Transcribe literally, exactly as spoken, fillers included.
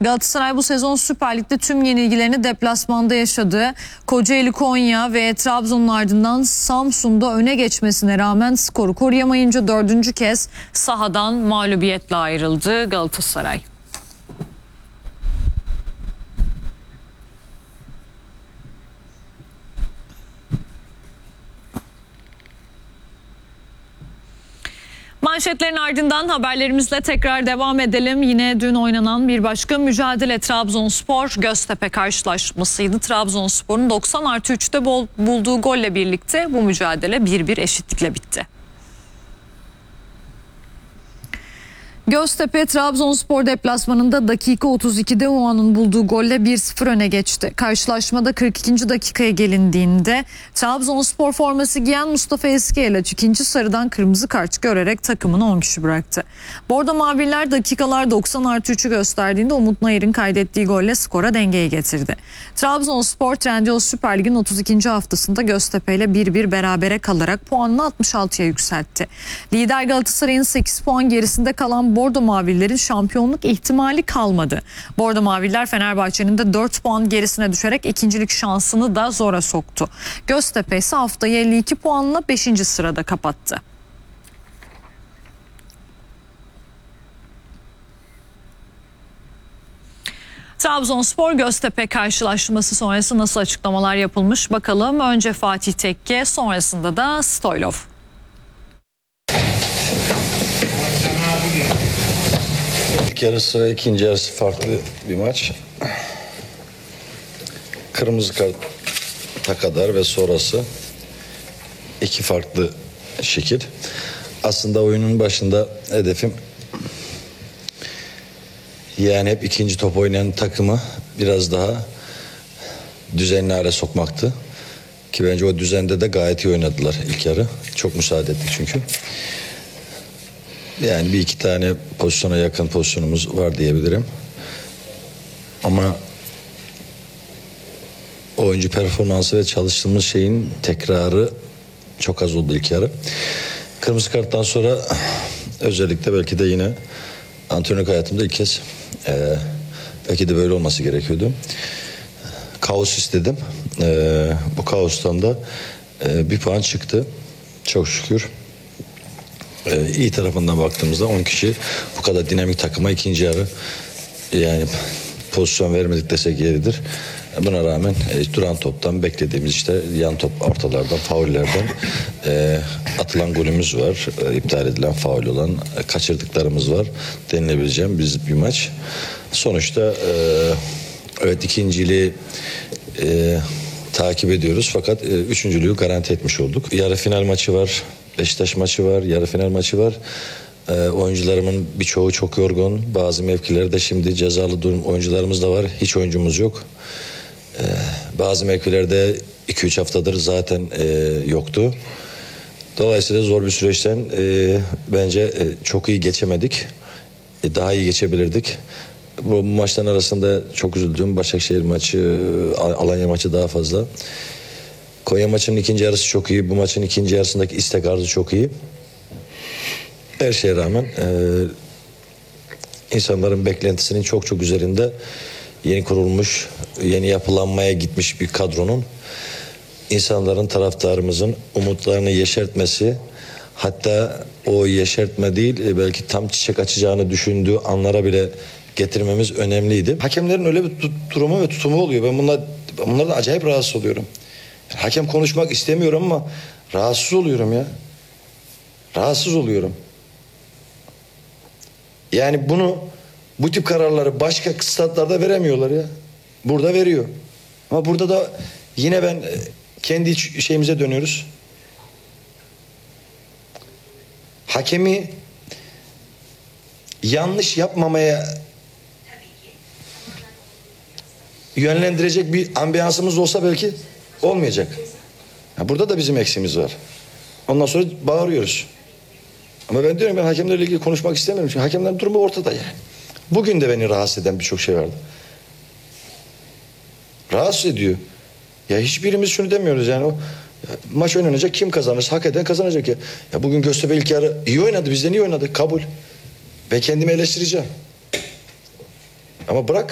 Galatasaray bu sezon Süper Lig'de tüm yenilgilerini deplasmanda yaşadı. Kocaeli, Konya ve Trabzon'un ardından Samsun'da öne geçmesine rağmen skoru koruyamayınca dördüncü kez sahadan mağlubiyetle ayrıldı Galatasaray. Manşetlerin ardından haberlerimizle tekrar devam edelim. Yine dün oynanan bir başka mücadele Trabzonspor Göztepe karşılaşmasıydı. Trabzonspor'un doksan artı üçte bulduğu golle birlikte bu mücadele bir bir eşitlikle bitti. Göztepe Trabzonspor deplasmanında dakika otuz ikide Oğan'ın bulduğu golle bir sıfır öne geçti. Karşılaşmada kırk ikinci dakikaya gelindiğinde Trabzonspor forması giyen Mustafa Eskiyelaç ikinci sarıdan kırmızı kart görerek takımını on kişi bıraktı. Bordo Maviller dakikalar doksan artı üçü gösterdiğinde Umut Nayır'ın kaydettiği golle skora dengeyi getirdi. Trabzonspor Trendyol Süper Lig'in otuz ikinci haftasında Göztepe ile bir bir berabere kalarak puanını altmış altıya yükseltti. Lider Galatasaray'ın sekiz puan gerisinde kalan Bordo Mavillerin şampiyonluk ihtimali kalmadı. Bordo Maviller Fenerbahçe'nin de dört puan gerisine düşerek ikincilik şansını da zora soktu. Göztepe ise haftayı elli iki puanla beşinci sırada kapattı. Trabzonspor Göztepe karşılaşması sonrası nasıl açıklamalar yapılmış bakalım. Önce Fatih Tekke, sonrasında da Stoylov. İlk yarısı ve ikinci yarısı farklı bir maç. Kırmızı karta kadar ve sonrası iki farklı şekil. Aslında oyunun başında hedefim yani hep ikinci top oynayan takımı biraz daha düzenli hale sokmaktı. Ki bence o düzende de gayet iyi oynadılar ilk yarı. Çok müsaade ettik çünkü. Yani bir iki tane pozisyona yakın pozisyonumuz var diyebilirim. Ama oyuncu performansı ve çalıştığımız şeyin tekrarı çok az oldu ilk yarı. Kırmızı karttan sonra özellikle belki de yine antrenörlük hayatımda ilk kez e, belki de böyle olması gerekiyordu. Kaos istedim. E, bu kaostan da e, bir puan çıktı. Çok şükür. Ee, iyi tarafından baktığımızda on kişi bu kadar dinamik takıma ikinci yarı yani pozisyon vermedik desek yeridir. Buna rağmen e, duran toptan beklediğimiz işte yan top ortalardan, faullerden e, atılan golümüz var. E, iptal edilen faul olan e, kaçırdıklarımız var denilebileceğim biz bir maç. Sonuçta e, evet ikinciliği e, takip ediyoruz fakat e, üçüncülüğü garanti etmiş olduk. Yarı final maçı var. Beşiktaş maçı var, yarı final maçı var. Ee, oyuncularımın birçoğu çok yorgun. Bazı mevkilerde şimdi cezalı durum oyuncularımız da var. Hiç oyuncumuz yok. Ee, bazı mevkilerde iki üç haftadır zaten e, yoktu. Dolayısıyla zor bir süreçten e, bence e, çok iyi geçemedik. E, daha iyi geçebilirdik. Bu maçların arasında çok üzüldüm. Başakşehir maçı, Alanya maçı daha fazla. Konya maçının ikinci yarısı çok iyi. Bu maçın ikinci yarısındaki istek arzu çok iyi. Her şeye rağmen e, insanların beklentisinin çok çok üzerinde yeni kurulmuş, yeni yapılanmaya gitmiş bir kadronun insanların, taraftarımızın umutlarını yeşertmesi, hatta o yeşertme değil belki tam çiçek açacağını düşündüğü anlara bile getirmemiz önemliydi. Hakemlerin öyle bir durumu ve tutumu oluyor. Ben bunlar, bunlardan acayip rahatsız oluyorum. Hakem konuşmak istemiyorum ama rahatsız oluyorum ya. Rahatsız oluyorum. Yani bunu, bu tip kararları başka statlarda veremiyorlar ya. Burada veriyor. Ama burada da yine ben kendi şeyimize dönüyoruz. Hakemi yanlış yapmamaya yönlendirecek bir ambiyansımız olsa belki olmayacak. Ya burada da bizim eksiğimiz var. Ondan sonra bağırıyoruz. Ama ben diyorum ben hakemlerle ilgili konuşmak istemiyorum. Çünkü hakemlerin durumu ortada yani. Bugün de beni rahatsız eden birçok şey vardı. Rahatsız ediyor. Ya hiçbirimiz şunu demiyoruz yani. O maç oynanacak, kim kazanırsa hak eden kazanacak ya. Ya bugün Göztepe ilk yarı iyi oynadı, bizden iyi oynadı, kabul. Ben kendimi eleştireceğim. Ama bırak